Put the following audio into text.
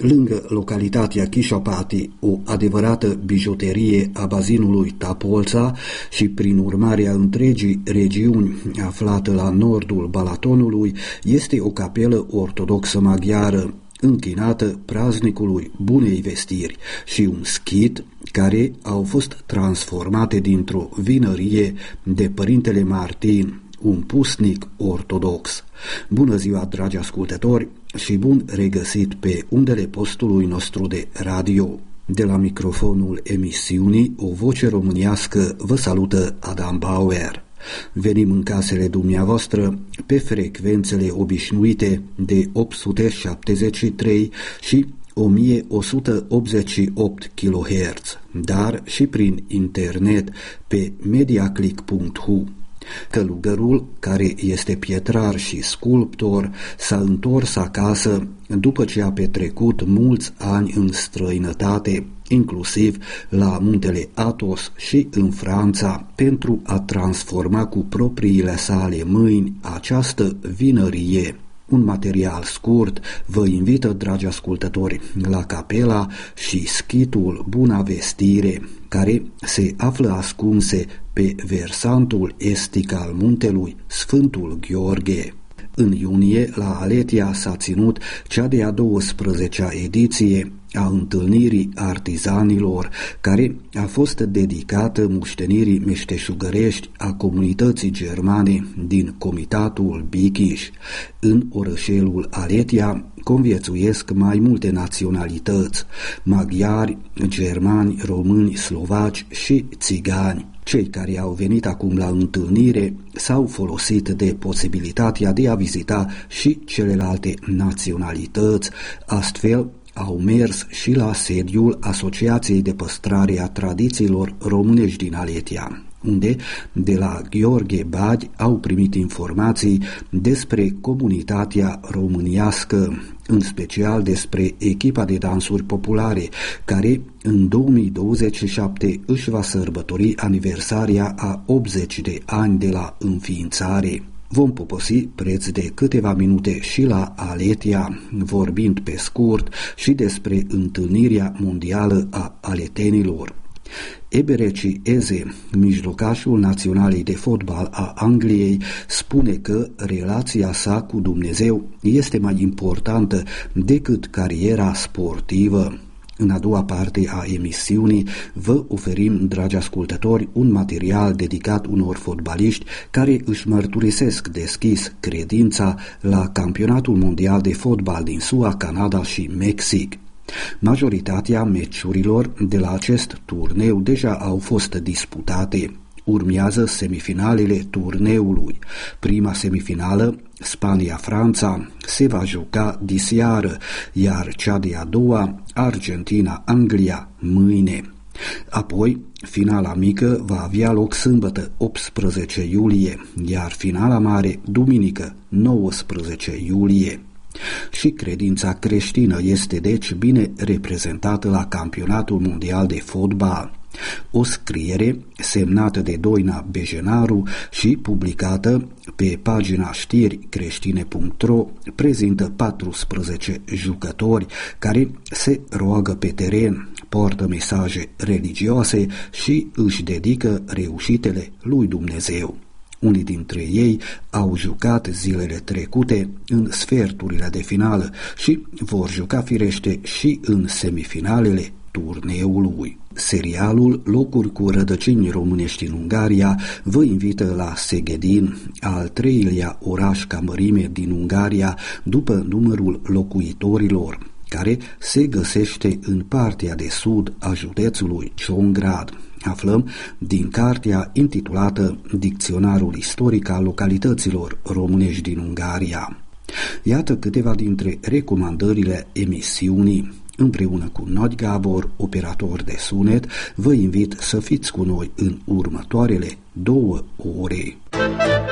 lângă localitatea Chișapati, o adevărată bijuterie a bazinului Tapolța și prin urmare a întregii regiuni aflată la nordul Balatonului, este o capelă ortodoxă maghiară închinată praznicului Bunei Vestiri și un schit care au fost transformate dintr-o vinărie de Părintele Martin, un pusnic ortodox. Bună ziua, dragi ascultători, și bun regăsit pe undele postului nostru de radio. De la microfonul emisiunii O Voce Românească vă salută Adam Bauer. Venim în casele dumneavoastră pe frecvențele obișnuite de 873 și 1188 kHz, dar și prin internet pe mediaclick.hu. Călugărul, care este pietrar și sculptor, s-a întors acasă după ce a petrecut mulți ani în străinătate, inclusiv la muntele Athos și în Franța, pentru a transforma cu propriile sale mâini această vinărie. Un material scurt vă invită, dragi ascultători, la capela și schitul Buna Vestire, care se află ascunse pe versantul estic al muntelui Sfântul Gheorghe. În iunie, la Aletia s-a ținut cea de-a 12-a ediție a întâlnirii artizanilor, care a fost dedicată muștenirii meșteșugărești a comunității germane din Comitatul Bichiș. În orășelul Aletia conviețuiesc mai multe naționalități: maghiari, germani, români, slovaci și țigani. Cei care au venit acum la întâlnire s-au folosit de posibilitatea de a vizita și celelalte naționalități, astfel au mers și la sediul Asociației de Păstrare a Tradițiilor Românești din Aletia, unde de la Gheorghe Badi au primit informații despre comunitatea românească, în special despre echipa de dansuri populare, care în 2027 își va sărbători aniversaria a 80 de ani de la înființare. Vom poposi preț de câteva minute și la Aletia, vorbind pe scurt și despre întâlnirea mondială a aletenilor. Ebereci Eze, mijlocașul Naționalei de Fotbal a Angliei, spune că relația sa cu Dumnezeu este mai importantă decât cariera sportivă. În a doua parte a emisiunii vă oferim, dragi ascultători, un material dedicat unor fotbaliști care își mărturisesc deschis credința la Campionatul Mondial de Fotbal din SUA, Canada și Mexic. Majoritatea meciurilor de la acest turneu deja au fost disputate. Urmează semifinalele turneului. Prima semifinală, Spania-Franța, se va juca diseară, iar cea de-a doua, Argentina-Anglia, mâine. Apoi, finala mică va avea loc sâmbătă 18 iulie, iar finala mare duminică 19 iulie. Și credința creștină este deci bine reprezentată la Campionatul Mondial de Fotbal. O scriere semnată de Doina Bejenaru și publicată pe pagina știricreștine.ro prezintă 14 jucători care se roagă pe teren, poartă mesaje religioase și își dedică reușitele lui Dumnezeu. Unii dintre ei au jucat zilele trecute în sferturile de finală și vor juca firește și în semifinalele turneului. Serialul Locuri cu rădăcini românești în Ungaria vă invită la Szegedin, al treilea oraș ca mărime din Ungaria după numărul locuitorilor, care se găsește în partea de sud a județului Ciongrád. Aflăm din cartea intitulată Dicționarul istoric al localităților românești din Ungaria. Iată câteva dintre recomandările emisiunii. Împreună cu Nagy Gábor, operator de sunet, vă invit să fiți cu noi în următoarele 2 ore.